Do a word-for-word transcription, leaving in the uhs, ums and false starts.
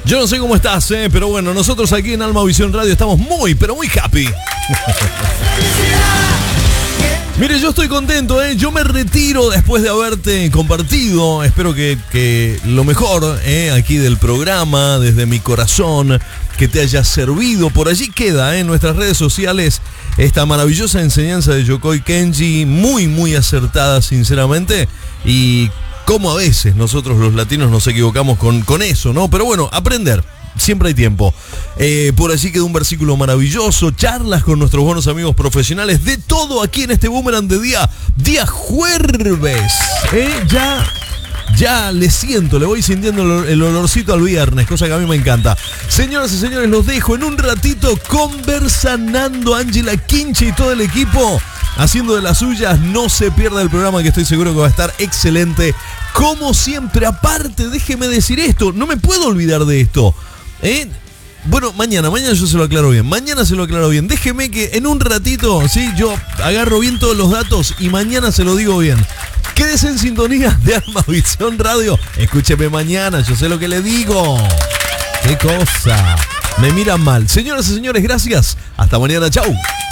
Yo no sé cómo estás, eh, pero bueno, nosotros aquí en Alma Visión Radio estamos muy, pero muy happy. Mire, yo estoy contento, ¿eh? Yo me retiro después de haberte compartido. Espero que, que lo mejor ¿eh? aquí del programa, desde mi corazón, que te haya servido. Por allí queda ¿eh? en nuestras redes sociales esta maravillosa enseñanza de Yokoi Kenji, muy, muy acertada, sinceramente. Y como a veces nosotros los latinos nos equivocamos con, con eso, ¿no? Pero bueno, aprender. Siempre hay tiempo. Eh, por allí quedó un versículo maravilloso. Charlas con nuestros buenos amigos profesionales. De todo aquí en este Boomerang de día. Día jueves. Eh, ya, ya le siento, le voy sintiendo el olorcito al viernes. Cosa que a mí me encanta. Señoras y señores, los dejo en un ratito conversanando. Ángela Quinche y todo el equipo haciendo de las suyas. No se pierda el programa, que estoy seguro que va a estar excelente. Como siempre, aparte, déjeme decir esto. No me puedo olvidar de esto. ¿Eh? Bueno, mañana, mañana yo se lo aclaro bien. Mañana se lo aclaro bien. Déjeme que en un ratito, sí, yo agarro bien todos los datos y mañana se lo digo bien. Quédese en sintonía de Alma Visión Radio. Escúcheme mañana, yo sé lo que le digo. Qué cosa. Me miran mal. Señoras y señores, gracias. Hasta mañana, chau.